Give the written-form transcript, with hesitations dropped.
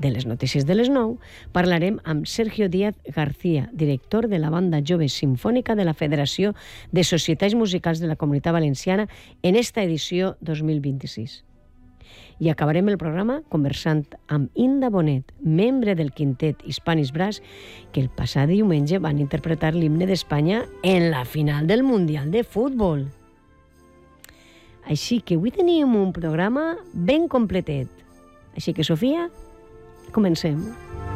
de les notícies de les 9, parlarem amb Sergio Díaz García, director de la Banda Jove Simfònica de la Federació de Societats Musicals de la Comunitat Valenciana en esta edició 2026. I acabarem el programa conversant amb Inda Bonet, membre del quintet Hispanis Brass, que el passat diumenge van interpretar l'himne d'Espanya en la final del Mundial de Futbol. Així que avui tenim un programa ben completet. Així que, Sofia, comencem.